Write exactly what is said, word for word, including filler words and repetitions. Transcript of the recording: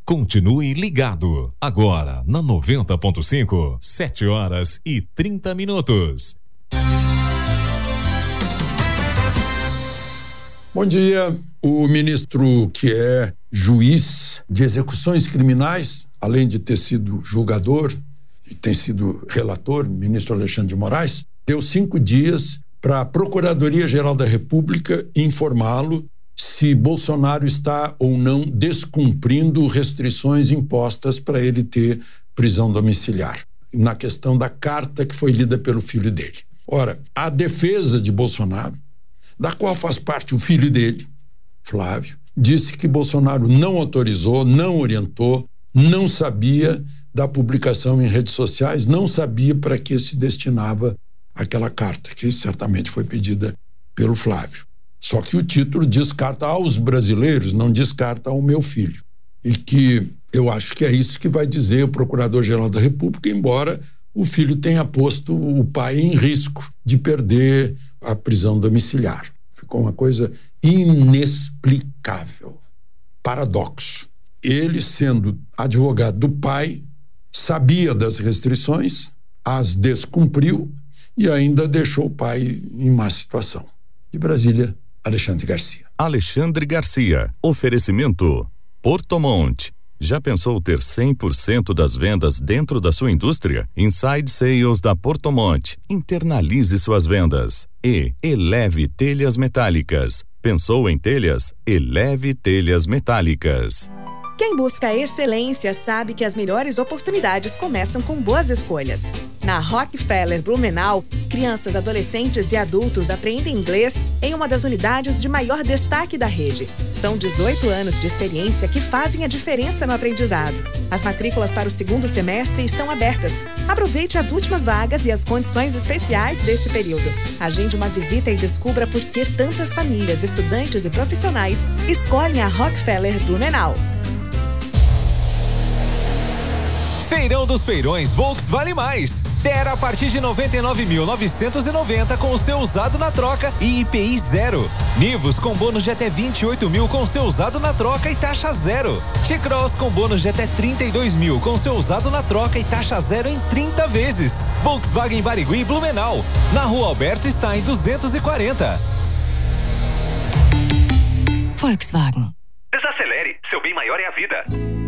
Continue ligado. Agora, na noventa ponto cinco, sete horas e trinta minutos. Bom dia. O ministro que é juiz de execuções criminais, além de ter sido julgador e tem sido relator, ministro Alexandre de Moraes, deu cinco dias para a Procuradoria-Geral da República informá-lo se Bolsonaro está ou não descumprindo restrições impostas para ele ter prisão domiciliar, na questão da carta que foi lida pelo filho dele. Ora, a defesa de Bolsonaro, da qual faz parte o filho dele, Flávio, disse que Bolsonaro não autorizou, não orientou, não sabia da publicação em redes sociais, não sabia para que se destinava aquela carta, que certamente foi pedida pelo Flávio. Só que o título descarta aos brasileiros, não descarta ao meu filho. E que eu acho que é isso que vai dizer o Procurador-Geral da República, embora o filho tenha posto o pai em risco de perder a prisão domiciliar. Ficou uma coisa inexplicável. Paradoxo. Ele, sendo advogado do pai, sabia das restrições, as descumpriu e ainda deixou o pai em má situação. De Brasília, Alexandre Garcia. Alexandre Garcia. Oferecimento Portomont. Já pensou ter cem por cento das vendas dentro da sua indústria? Inside Sales da Portomont. Internalize suas vendas. E Eleve Telhas Metálicas. Pensou em telhas? Eleve Telhas Metálicas. Quem busca excelência sabe que as melhores oportunidades começam com boas escolhas. Na Rockefeller Blumenau, crianças, adolescentes e adultos aprendem inglês em uma das unidades de maior destaque da rede. São dezoito anos de experiência que fazem a diferença no aprendizado. As matrículas para o segundo semestre estão abertas. Aproveite as últimas vagas e as condições especiais deste período. Agende uma visita e descubra por que tantas famílias, estudantes e profissionais escolhem a Rockefeller Blumenau. Feirão dos Feirões Volks Vale Mais. Terra a partir de noventa e nove mil novecentos e noventa com o seu usado na troca e I P I zero. Nivus com bônus de até vinte e oito mil com o seu usado na troca e taxa zero. T-Cross com bônus de até trinta e dois mil com o seu usado na troca e taxa zero em trinta vezes. Volkswagen Barigui e Blumenau. Na Rua Alberto Stein duzentos e quarenta. Volkswagen. Desacelere, seu bem maior é a vida.